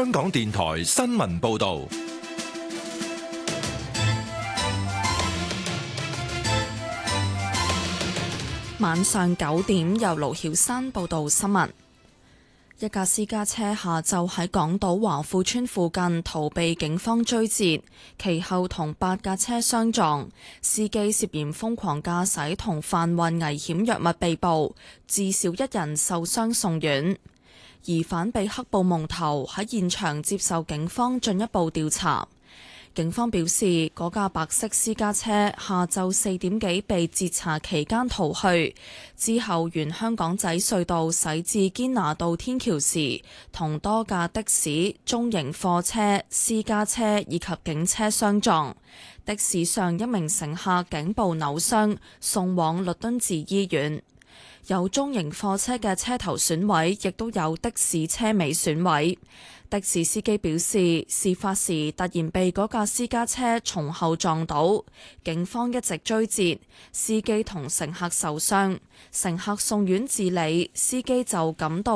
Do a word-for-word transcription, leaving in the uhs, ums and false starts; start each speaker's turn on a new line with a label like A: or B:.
A: 香港電台新聞報道。
B: 晚上九點，由盧曉珊報道新聞。一架私家車下晝喺港島華富邨附近逃避警方追截，其後同八架車相撞，司機涉嫌瘋狂駕駛同販運危險藥物被捕，至少一人受傷送院。疑犯被黑布蒙頭，喺現場接受警方進一步調查。警方表示，嗰架白色私家車下晝四點幾被截查期間逃去，之後沿香港仔隧道駛至堅拿道天橋時，同多架的士、中型貨車、私家車以及警車相撞。的士上一名乘客頸部扭傷，送往律敦治醫院。有中型貨車嘅車頭損毀，亦都有的士車尾損毀。的士司機表示，事發時突然被嗰架私家車從後撞到，警方一直追截，司機同乘客受傷，乘客送院治理，司機就感到